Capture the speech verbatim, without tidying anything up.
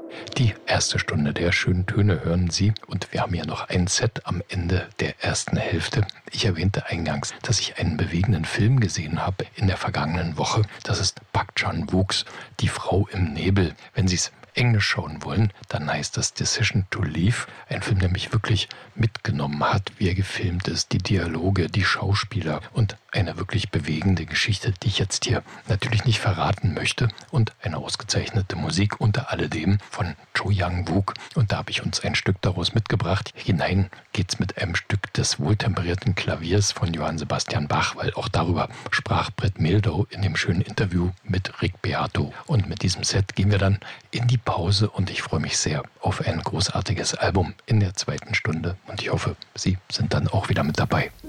Die erste Stunde der schönen Töne hören Sie und wir haben ja noch ein Set am Ende der ersten Hälfte. Ich erwähnte eingangs, dass ich einen bewegenden Film gesehen habe in der vergangenen Woche. Das ist Park Chan-wooks Die Frau im Nebel. Wenn Sie es Englisch schauen wollen, dann heißt das Decision to Leave. Ein Film, der mich wirklich mitgenommen hat, wie er gefilmt ist, die Dialoge, die Schauspieler und eine wirklich bewegende Geschichte, die ich jetzt hier natürlich nicht verraten möchte und eine ausgezeichnete Musik unter alledem von Cho Young-wook. Und da habe ich uns ein Stück daraus mitgebracht. Hinein geht's mit einem Stück des wohltemperierten Klaviers von Johann Sebastian Bach, weil auch darüber sprach Brett Mehldau in dem schönen Interview mit Rick Beato. Und mit diesem Set gehen wir dann in die Pause und ich freue mich sehr auf ein großartiges Album in der zweiten Stunde und ich hoffe, Sie sind dann auch wieder mit dabei.